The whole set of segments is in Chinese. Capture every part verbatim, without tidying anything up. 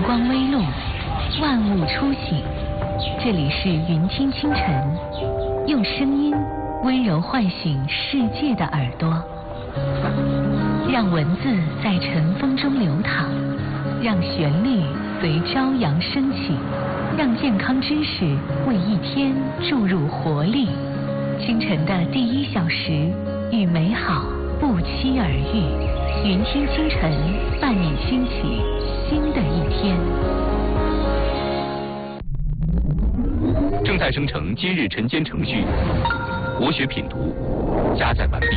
光微露，万物初醒。这里是云听清晨，用声音温柔唤醒世界的耳朵，让文字在晨风中流淌，让旋律随朝阳升起，让健康知识为一天注入活力。清晨的第一小时，与美好不期而遇。云听清晨，伴你兴起新的一天。 正在生成今日晨间程序，国学品读，加载完毕。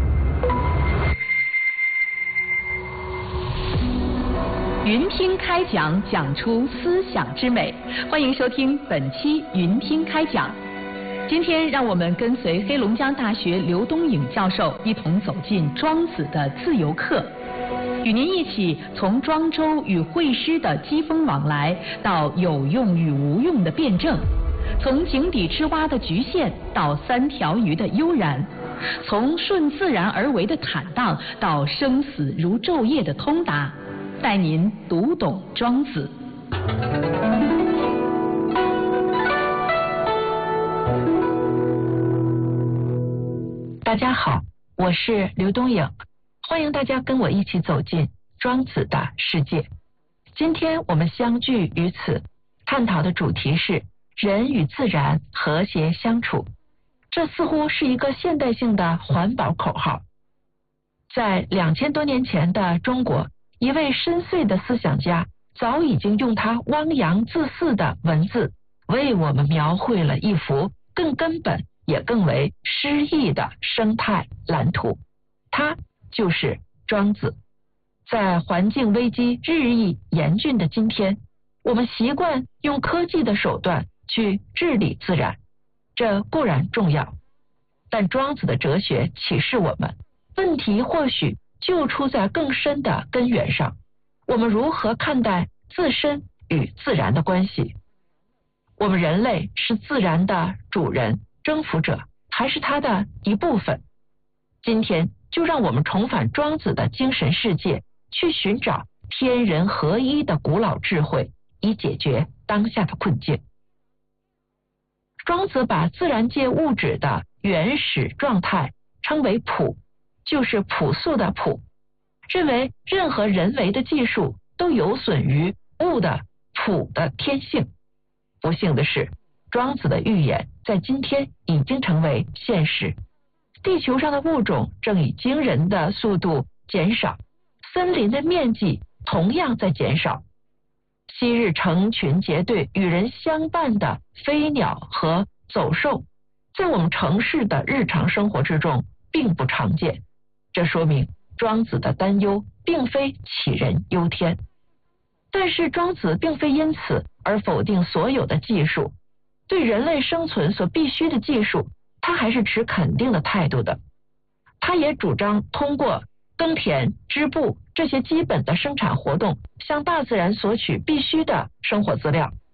云听开讲，讲出思想之美。欢迎收听本期云听开讲。今天让我们跟随黑龙江大学刘东颖教授一同走进庄子的自由课，与您一起从庄周与惠施的机锋往来到有用与无用的辩证，从井底之蛙的局限到三条鱼的悠然，从顺自然而为的坦荡到生死如昼夜的通达，带您读懂庄子。 大家好，我是刘东颖，欢迎大家跟我一起走进庄子的世界。今天我们相聚于此，探讨的主题是人与自然和谐相处。这似乎是一个现代性的环保口号。在两千多年前的中国，一位深邃的思想家早已经用他汪洋恣肆的文字，为我们描绘了一幅更根本也更为诗意的生态蓝图。他就是庄子。在环境危机日益严峻的今天，我们习惯用科技的手段去治理自然，这固然重要，但庄子的哲学启示我们，问题或许就出在更深的根源上。我们如何看待自身与自然的关系？我们人类是自然的主人、征服者，还是它的一部分？今天就让我们重返庄子的精神世界，去寻找天人合一的古老智慧，以解决当下的困境。庄子把自然界物质的原始状态称为朴，就是朴素的朴，认为任何人为的技术都有损于物的朴的天性。不幸的是，庄子的预言在今天已经成为现实。地球上的物种正以惊人的速度减少，森林的面积同样在减少。昔日成群结队与人相伴的飞鸟和走兽，在我们城市的日常生活之中并不常见。这说明庄子的担忧并非杞人忧天。但是庄子并非因此而否定所有的技术，对人类生存所必须的技术，他还是持肯定的态度的。他也主张通过耕田、织布这些基本的生产活动，向大自然索取必须的生活资料。